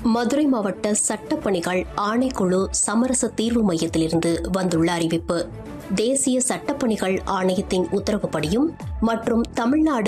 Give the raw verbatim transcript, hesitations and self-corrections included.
மதுரை மாவட்ட சட்டப்பணிகள் ஆணைக்குழு சமரச தீர்வு மையத்திலிருந்து வந்துள்ள அறிவிப்பு. தேசிய சட்டப்பணிகள் ஆணையத்தின் உத்தரவுப்படியும் மற்றும் தமிழ்நாடு